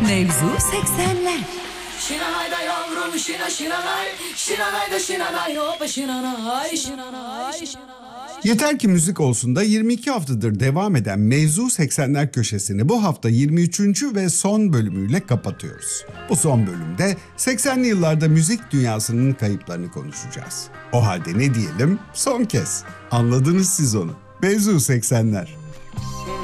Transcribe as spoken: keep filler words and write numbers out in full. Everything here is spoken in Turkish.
Mevzu seksenler. Şinanayda yavrum şina şinanay, şinanayda şinanay hop şinanay, şinanay, şinanay. Yeter ki müzik olsun da yirmi iki haftadır devam eden Mevzu seksenler köşesini bu hafta yirmi üçüncü ve son bölümüyle kapatıyoruz. Bu son bölümde seksenli yıllarda müzik dünyasının kayıplarını konuşacağız. O halde ne diyelim? Son kez. Anladınız siz onu. Mevzu seksenler.